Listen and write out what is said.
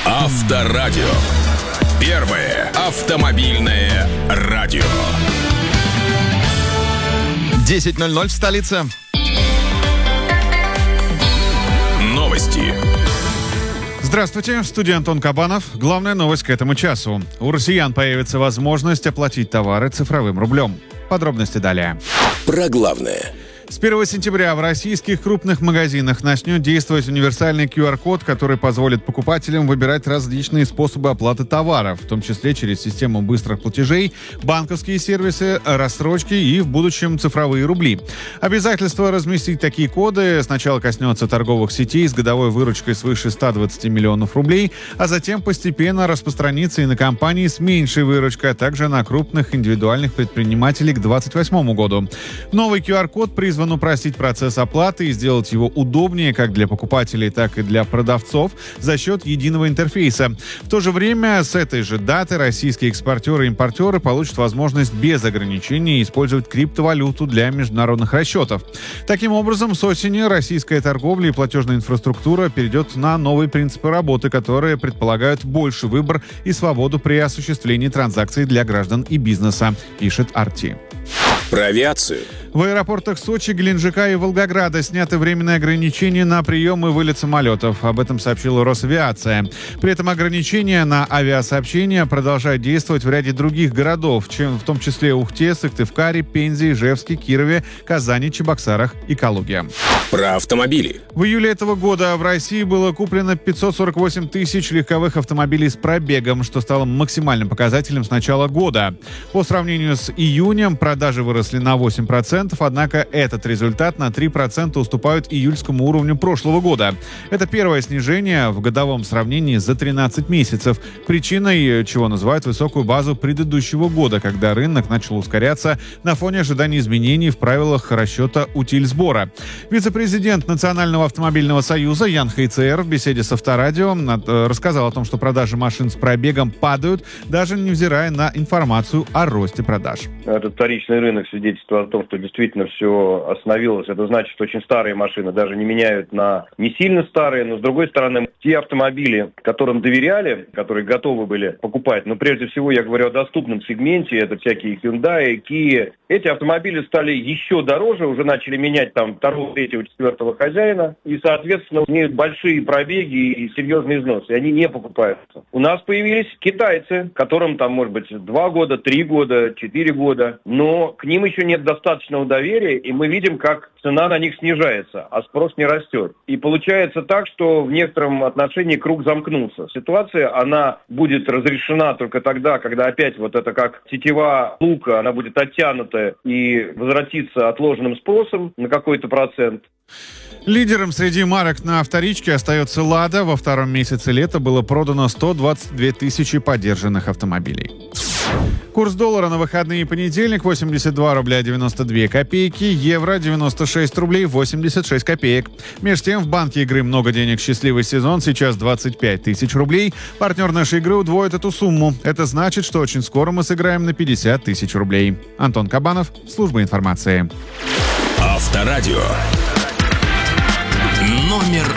Авторадио. Первое автомобильное радио. 10:00 в столице. Новости. Здравствуйте, в студии Антон Кабанов. Главная новость к этому часу. У россиян появится возможность оплатить товары цифровым рублем. Подробности далее. Про главное. С 1 сентября в российских крупных магазинах начнет действовать универсальный QR-код, который позволит покупателям выбирать различные способы оплаты товаров, в том числе через систему быстрых платежей, банковские сервисы, рассрочки и в будущем цифровые рубли. Обязательство разместить такие коды сначала коснется торговых сетей с годовой выручкой свыше 120 миллионов рублей, а затем постепенно распространится и на компании с меньшей выручкой, а также на крупных индивидуальных предпринимателей к 2028 году. Новый QR-код призван упростить процесс оплаты и сделать его удобнее как для покупателей, так и для продавцов за счет единого интерфейса. В то же время с этой же даты российские экспортеры и импортеры получат возможность без ограничений использовать криптовалюту для международных расчетов. Таким образом, с осени российская торговля и платежная инфраструктура перейдет на новые принципы работы, которые предполагают больше выбор и свободу при осуществлении транзакций для граждан и бизнеса, пишет Арти. Про авиацию. В аэропортах Сочи, Геленджика и Волгограда сняты временные ограничения на прием и вылет самолетов. Об этом сообщила Росавиация. При этом ограничения на авиасообщения продолжают действовать в ряде других городов, в том числе Ухте, Сыктывкаре, Пензе, Ижевске, Кирове, Казани, Чебоксарах и Калуге. Про автомобили. В июле этого года в России было куплено 548 тысяч легковых автомобилей с пробегом, что стало максимальным показателем с начала года. По сравнению с июнем продажи выросли на 8%, однако этот результат на 3% уступают июльскому уровню прошлого года. Это первое снижение в годовом сравнении за 13 месяцев. Причиной чего называют высокую базу предыдущего года, когда рынок начал ускоряться на фоне ожидания изменений в правилах расчета утиль-сбора. Вице-президент Национального автомобильного союза Ян Хайцер в беседе с Авторадио рассказал о том, что продажи машин с пробегом падают, даже невзирая на информацию о росте продаж. Этот вторичный рынок свидетельствует о том, что действительно все остановилось. Это значит, что очень старые машины даже не меняют на не сильно старые, но с другой стороны, те автомобили, которым доверяли, которые готовы были покупать, но прежде всего я говорю о доступном сегменте, это всякие Hyundai, Kia, эти автомобили стали еще дороже, уже начали менять там второго, третьего, четвертого хозяина, и, соответственно, имеют большие пробеги и серьезный износ, и они не покупаются. У нас появились китайцы, которым там, может быть, 2 года, 3 года, 4 года, но к ним еще нет достаточного доверия, и мы видим, как цена на них снижается, а спрос не растет. И получается так, что в некотором отношении круг замкнулся. Ситуация, она будет разрешена только тогда, когда опять вот это как тетива лука, она будет оттянута и возвратится отложенным спросом на какой-то процент. Лидером среди марок на вторичке остается «Лада». Во втором месяце лета было продано 122 тысячи подержанных автомобилей. Курс доллара на выходные и понедельник: 82 рубля 92 копейки, евро 96 рублей 86 копеек. Между тем, в банке игры «Много денег. Счастливый сезон» сейчас 25 тысяч рублей. Партнер нашей игры удвоит эту сумму. Это значит, что очень скоро мы сыграем на 50 тысяч рублей. Антон Кабанов, служба информации. Авторадио. Номер